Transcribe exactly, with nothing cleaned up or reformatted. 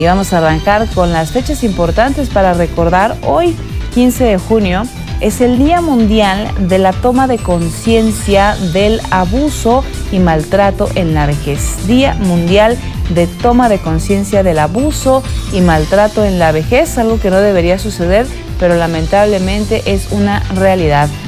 Y vamos a arrancar con las fechas importantes para recordar. Hoy, quince de junio, es el Día Mundial de la Toma de Conciencia del Abuso y Maltrato en la Vejez. Día Mundial de Toma de Conciencia del Abuso y Maltrato en la Vejez, algo que no debería suceder, pero lamentablemente es una realidad.